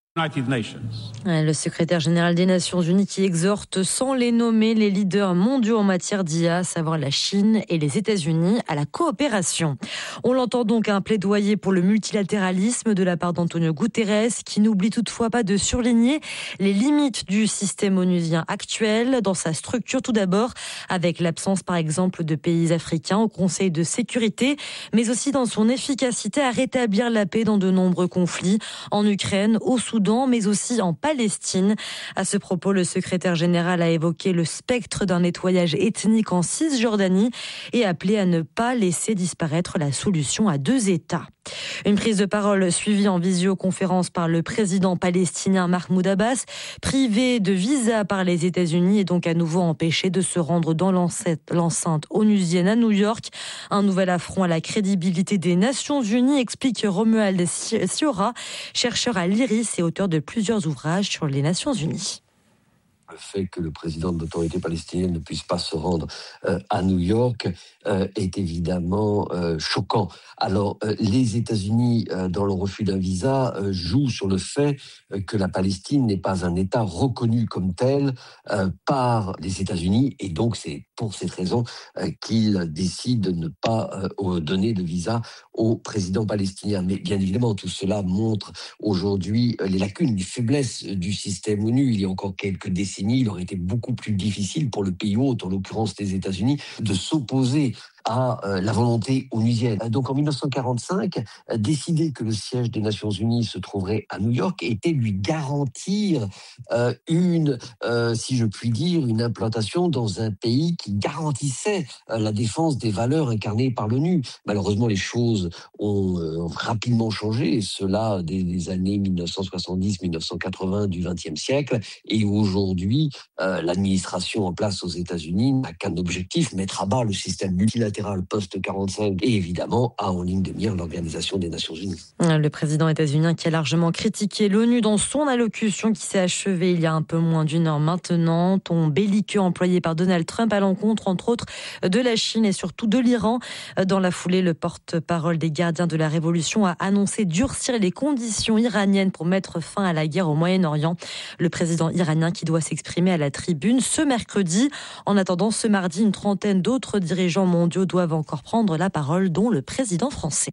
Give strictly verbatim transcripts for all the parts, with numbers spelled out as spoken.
Le secrétaire général des Nations Unies qui exhorte sans les nommer les leaders mondiaux en matière d'I A, à savoir la Chine et les États-Unis, à la coopération. On l'entend donc un plaidoyer pour le multilatéralisme de la part d'Antonio Guterres, qui n'oublie toutefois pas de surligner les limites du système onusien actuel dans sa structure tout d'abord, avec l'absence par exemple de pays africains au Conseil de sécurité, mais aussi dans son efficacité à rétablir la paix dans de nombreux conflits, en Ukraine, au Soudan, mais aussi en Palestine. À ce propos, le secrétaire général a évoqué le spectre d'un nettoyage ethnique en Cisjordanie et appelé à ne pas laisser disparaître la solution à deux États. Une prise de parole suivie en visioconférence par le président palestinien Mahmoud Abbas, privé de visa par les États-Unis et donc à nouveau empêché de se rendre dans l'enceinte onusienne à New York. Un nouvel affront à la crédibilité des Nations Unies, explique Romuald Siora, chercheur à l'I R I S et auteur de plusieurs ouvrages sur les Nations Unies. Le fait que le président de l'autorité palestinienne ne puisse pas se rendre euh, à New York euh, est évidemment euh, choquant. Alors, euh, les États-Unis, euh, dans le refus d'un visa, euh, jouent sur le fait euh, que la Palestine n'est pas un État reconnu comme tel euh, par les États-Unis, et donc c'est pour cette raison euh, qu'ils décident de ne pas euh, donner de visa au président palestinien. Mais bien évidemment, tout cela montre aujourd'hui les lacunes, les faiblesses du système ONU. Il y a encore quelques décennies, il aurait été beaucoup plus difficile pour le pays hôte, en l'occurrence les États-Unis, de s'opposer à euh, la volonté onusienne. Donc en mille neuf cent quarante-cinq, euh, décider que le siège des Nations Unies se trouverait à New York était lui garantir euh, une, euh, si je puis dire, une implantation dans un pays qui garantissait euh, la défense des valeurs incarnées par l'ONU. Malheureusement, les choses ont euh, rapidement changé, et cela dès les années mille neuf cent soixante-dix mille neuf cent quatre-vingts du vingtième siècle. Et aujourd'hui, euh, l'administration en place aux États-Unis n'a qu'un objectif, mettre à bas le système multilatéral post quarante-cinq et évidemment a en ligne de mire l'Organisation des Nations Unies. Le président états-unien qui a largement critiqué l'ONU dans son allocution qui s'est achevée il y a un peu moins d'une heure maintenant. Ton belliqueux employé par Donald Trump à l'encontre entre autres de la Chine et surtout de l'Iran. Dans la foulée, le porte-parole des gardiens de la révolution a annoncé durcir les conditions iraniennes pour mettre fin à la guerre au Moyen-Orient. Le président iranien qui doit s'exprimer à la tribune ce mercredi. En attendant, ce mardi, une trentaine d'autres dirigeants mondiaux doivent encore prendre la parole, dont le président français.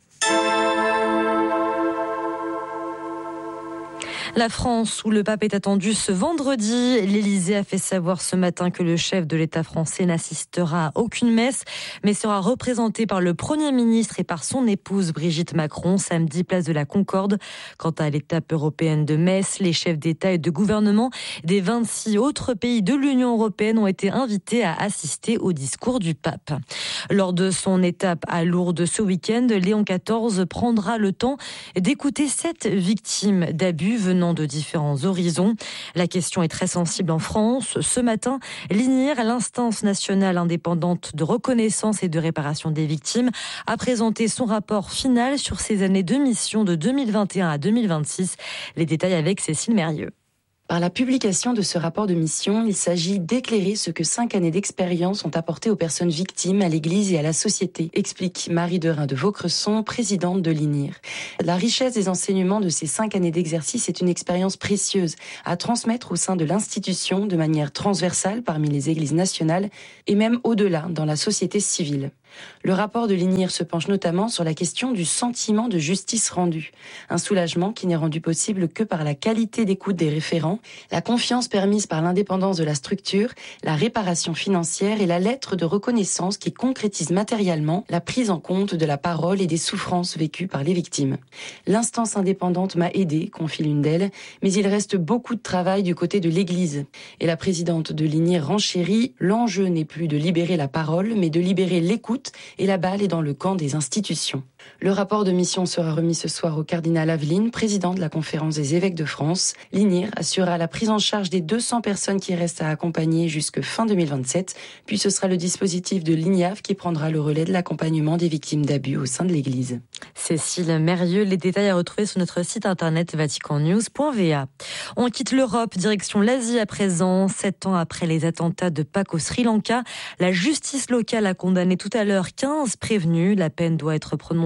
La France, où le pape est attendu ce vendredi. L'Élysée a fait savoir ce matin que le chef de l'État français n'assistera à aucune messe, mais sera représenté par le Premier ministre et par son épouse Brigitte Macron, samedi, place de la Concorde. Quant à l'étape européenne de Metz, les chefs d'État et de gouvernement des vingt-six autres pays de l'Union européenne ont été invités à assister au discours du pape. Lors de son étape à Lourdes ce week-end, Léon quatorze prendra le temps d'écouter sept victimes d'abus venant de différents horizons. La question est très sensible en France. Ce matin, l'I N I R, l'instance nationale indépendante de reconnaissance et de réparation des victimes, a présenté son rapport final sur ses années de mission de deux mille vingt et un à deux mille vingt-six. Les détails avec Cécile Merrieux. Par la publication de ce rapport de mission, il s'agit d'éclairer ce que cinq années d'expérience ont apporté aux personnes victimes, à l'Église et à la société, explique Marie Derain de Vaucresson, présidente de l'I N I R. La richesse des enseignements de ces cinq années d'exercice est une expérience précieuse à transmettre au sein de l'institution de manière transversale parmi les églises nationales et même au-delà dans la société civile. Le rapport de l'I N I R se penche notamment sur la question du sentiment de justice rendue. Un soulagement qui n'est rendu possible que par la qualité d'écoute des référents, la confiance permise par l'indépendance de la structure, la réparation financière et la lettre de reconnaissance qui concrétise matériellement la prise en compte de la parole et des souffrances vécues par les victimes. L'instance indépendante m'a aidée, confie l'une d'elles, mais il reste beaucoup de travail du côté de l'Église. Et la présidente de l'I N I R renchérit, l'enjeu n'est plus de libérer la parole, mais de libérer l'écoute, et la balle est dans le camp des institutions. Le rapport de mission sera remis ce soir au cardinal Aveline, président de la conférence des évêques de France. L'I N I R assurera la prise en charge des deux cents personnes qui restent à accompagner jusque fin deux mille vingt-sept. Puis ce sera le dispositif de l'I N I A F qui prendra le relais de l'accompagnement des victimes d'abus au sein de l'Église. Cécile Merrieux, les détails à retrouver sur notre site internet vatican news point v a. On quitte l'Europe, direction l'Asie à présent. Sept ans après les attentats de Pâques au Sri Lanka, la justice locale a condamné tout à l'heure quinze prévenus. La peine doit être prononcée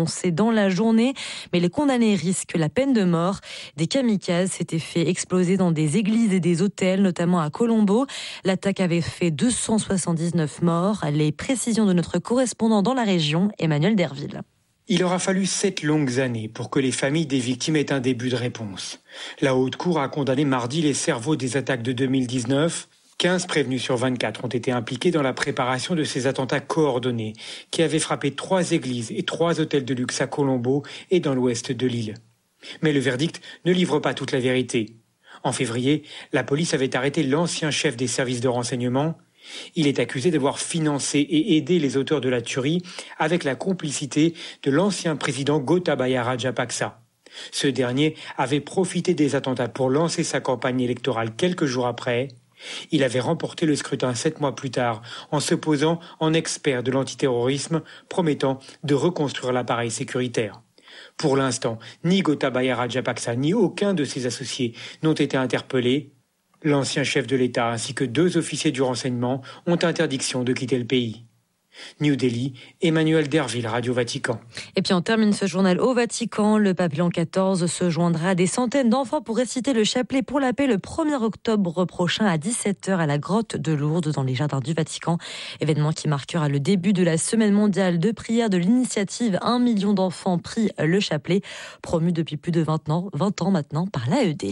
prononcées dans la journée, mais les condamnés risquent la peine de mort. Des kamikazes s'étaient fait exploser dans des églises et des hôtels, notamment à Colombo. L'attaque avait fait deux cent soixante-dix-neuf morts. Les précisions de notre correspondant dans la région, Emmanuel Derville. Il aura fallu sept longues années pour que les familles des victimes aient un début de réponse. La Haute Cour a condamné mardi les cerveaux des attaques de deux mille dix-neuf. quinze prévenus sur vingt-quatre ont été impliqués dans la préparation de ces attentats coordonnés qui avaient frappé trois églises et trois hôtels de luxe à Colombo et dans l'ouest de l'île. Mais le verdict ne livre pas toute la vérité. En février, la police avait arrêté l'ancien chef des services de renseignement. Il est accusé d'avoir financé et aidé les auteurs de la tuerie avec la complicité de l'ancien président Gotabaya Rajapaksa. Ce dernier avait profité des attentats pour lancer sa campagne électorale quelques jours après. Il avait remporté le scrutin sept mois plus tard en se posant en expert de l'antiterrorisme, promettant de reconstruire l'appareil sécuritaire. Pour l'instant, ni Gotabaya Rajapaksa ni aucun de ses associés n'ont été interpellés. L'ancien chef de l'État ainsi que deux officiers du renseignement ont interdiction de quitter le pays. New Delhi, Emmanuel Derville, Radio Vatican. Et puis on termine ce journal au Vatican. Le pape Léon quatorze se joindra à des centaines d'enfants pour réciter le chapelet pour la paix le premier octobre prochain à dix-sept heures à la grotte de Lourdes dans les jardins du Vatican. Événement qui marquera le début de la semaine mondiale de prière de l'initiative Un million d'enfants prient le chapelet, promu depuis plus de vingt ans, vingt ans maintenant par l'A E D.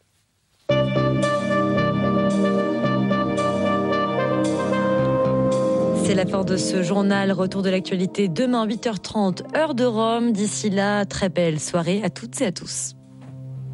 C'est la fin de ce journal. Retour de l'actualité demain huit heures trente, heure de Rome. D'ici là, très belle soirée à toutes et à tous.